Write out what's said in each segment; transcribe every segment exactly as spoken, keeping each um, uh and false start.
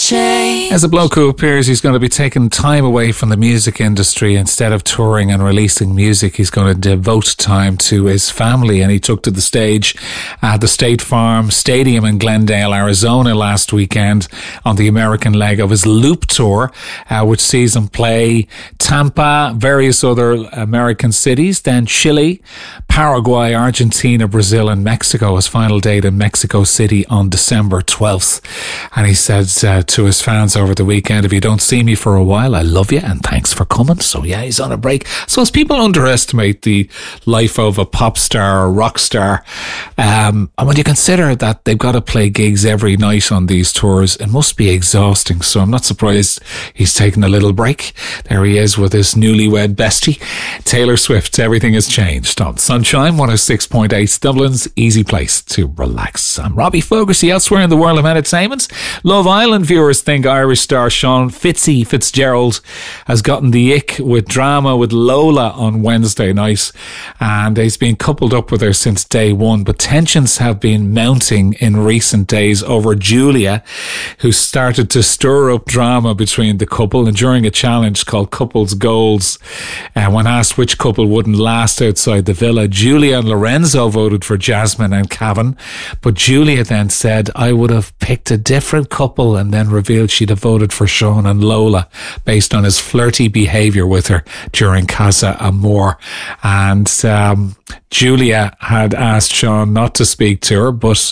change. As a bloke who appears he's going to be taking time away from the music industry, instead of touring and releasing music, he's going to devote time to his family. And he took to the stage at the State Farm Stadium in Glendale, Arizona last weekend on the American leg of his Loop Tour, uh, which sees him play Tampa, various other American cities, then Chile, Paraguay, Argentina, Brazil and Mexico. His final date in Mexico City on December twelfth. And he said uh, to his fans over the weekend, if you don't see me for a while, I love you and thanks for coming. So yeah, he's on a break. So as people underestimate the life of a pop star or rock star, um, and when you consider that they've got to play gigs every night on these tours, it must be exhausting. So I'm not surprised he's taking a little break. There he is with his newlywed bestie, Taylor Swift. Everything has changed on Sunshine one oh six point eight, Dublin's easy place to relax. I'm Robbie Fogarty. Elsewhere in the world of entertainment, Love Island viewers think Irish star Sean Fitzy Fitzgerald has gotten the ick with drama with Lola on Wednesday night, and he's been coupled up with her since day one, but tensions have been mounting in recent days over Julia, who started to stir up drama between the couple. And during a challenge called Couples Goals, uh, when asked which couple wouldn't last outside the villa, Julia and Lorenzo voted for Jasmine and Cavan, but Julia then said, I would have picked a different couple, and then revealed she'd have voted for Sean and Lola based on his flirty behaviour with her during Casa Amor. And um, Julia had asked Sean not to speak to her, but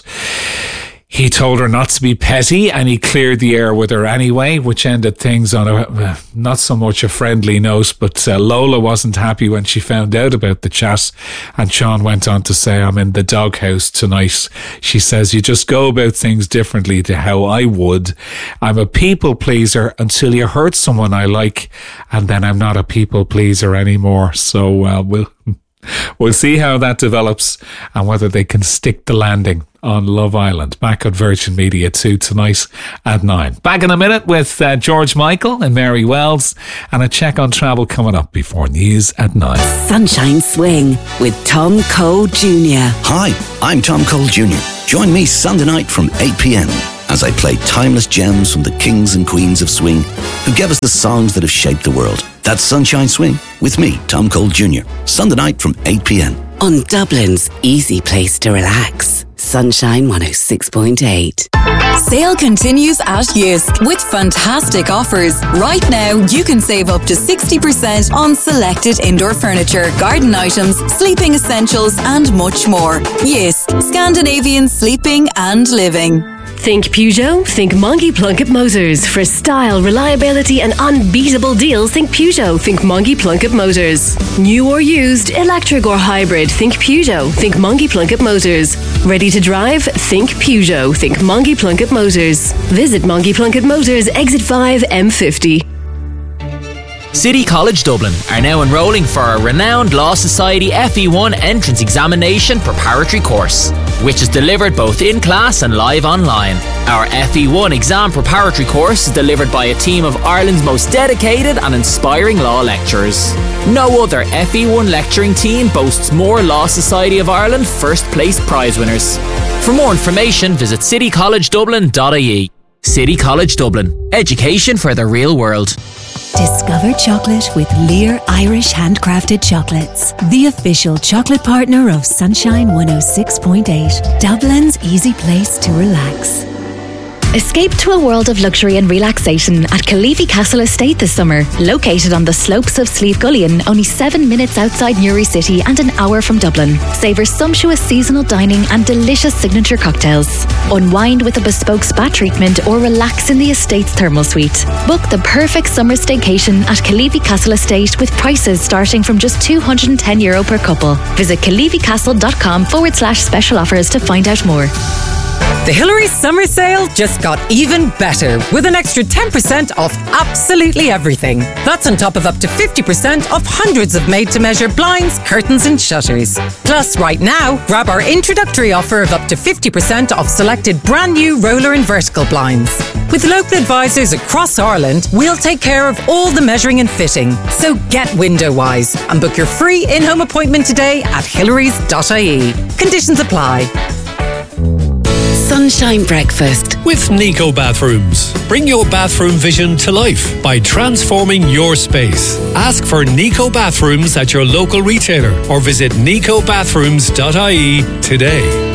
he told her not to be petty, and he cleared the air with her anyway, which ended things on a uh, not so much a friendly note. But uh, Lola wasn't happy when she found out about the chat, and Sean went on to say, I'm in the doghouse tonight. She says, you just go about things differently to how I would. I'm a people pleaser until you hurt someone I like, and then I'm not a people pleaser anymore. So uh, we'll we'll see how that develops and whether they can stick the landing on Love Island. Back on Virgin Media two tonight at nine. Back in a minute with uh, George Michael and Mary Wells, and a check on travel coming up before news at nine. Sunshine Swing with Tom Cole Junior Hi, I'm Tom Cole Junior Join me Sunday night from eight p.m. as I play timeless gems from the kings and queens of swing who gave us the songs that have shaped the world. That's Sunshine Swing with me, Tom Cole Junior Sunday night from eight p.m. on Dublin's easy place to relax. Sunshine one oh six point eight. Sale continues at Jysk with fantastic offers. Right now, you can save up to sixty percent on selected indoor furniture, garden items, sleeping essentials, and much more. Jysk, Scandinavian sleeping and living. Think Peugeot? Think Mongie Plunkett Motors. For style, reliability and unbeatable deals, think Peugeot. Think Mongie Plunkett Motors. New or used, electric or hybrid, think Peugeot. Think Mongie Plunkett Motors. Ready to drive? Think Peugeot. Think Mongie Plunkett Motors. Visit Mongie Plunkett Motors, Exit five, M fifty. City College Dublin are now enrolling for a renowned Law Society F E one entrance examination preparatory course, which is delivered both in class and live online. Our F E one exam preparatory course is delivered by a team of Ireland's most dedicated and inspiring law lecturers. No other F E one lecturing team boasts more Law Society of Ireland first place prize winners. For more information, visit city college dublin dot I E. City College Dublin. Education for the real world. Discover chocolate with Lear Irish Handcrafted Chocolates, the official chocolate partner of Sunshine one oh six point eight, Dublin's easy place to relax. Escape to a world of luxury and relaxation at Kalifi Castle Estate this summer. Located on the slopes of Slieve Gullion, only seven minutes outside Newry City and an hour from Dublin. Savour sumptuous seasonal dining and delicious signature cocktails. Unwind with a bespoke spa treatment or relax in the estate's thermal suite. Book the perfect summer staycation at Kalifi Castle Estate with prices starting from just two hundred ten euro per couple. Visit kalificastle.com forward slash special offers to find out more. The Hillary's summer sale just got even better with an extra ten percent off absolutely everything. That's on top of up to fifty percent off hundreds of made-to-measure blinds, curtains and shutters. Plus, right now, grab our introductory offer of up to fifty percent off selected brand new roller and vertical blinds. With local advisors across Ireland, we'll take care of all the measuring and fitting. So get window-wise and book your free in-home appointment today at hillarys dot I E. Conditions apply. Sunshine Breakfast. With Nico Bathrooms. Bring your bathroom vision to life by transforming your space. Ask for Nico Bathrooms at your local retailer or visit nico bathrooms dot I E today.